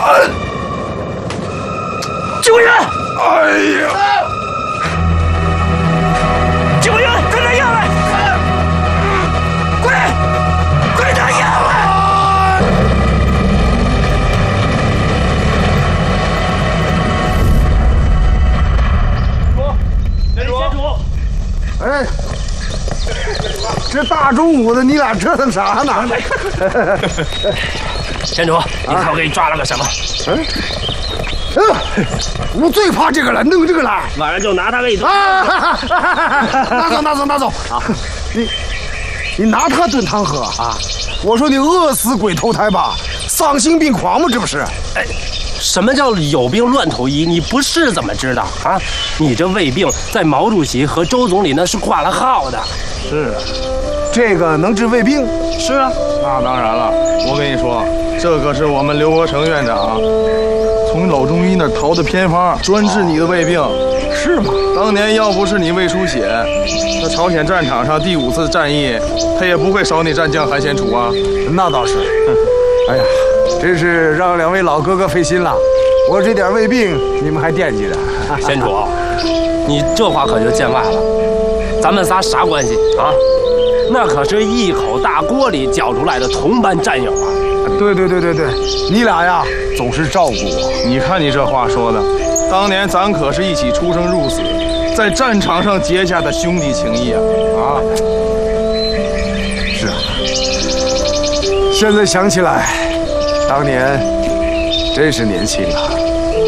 救援！ 哎呀！ 救援！快拿药来！快拿药来！ 先主， 哎，这大中午的，你俩折腾啥呢？ 先主，你看我给你抓了个什么？ 我最怕这个了，弄这个来， 晚上就拿它给你啊！拿走！啊，你拿它炖汤喝啊？我说你饿死鬼投胎吧，丧心病狂吗？这不是？ 哎，什么叫有病乱投医？你不是怎么知道啊？你这胃病在毛主席和周总理那是挂了号的。 是，这个能治胃病？ 是啊，那当然了。我跟你说，这可是我们刘国成院长从老中医那儿淘的偏方，专治你的胃病。 是吗？ 当年要不是你胃出血，那朝鲜战场上第5次战役，他也不会少你战将韩先楚啊。 那倒是。哎呀，真是让2位老哥哥费心了。我这点胃病，你们还惦记着。 先主，你这话可就见外了。咱们仨啥关系啊？那可是一口大锅里搅出来的同班战友啊！ 对，你俩呀总是照顾我。 你看你这话说的，当年咱可是一起出生入死，在战场上结下的兄弟情谊啊！ 是啊，现在想起来，当年真是年轻啊。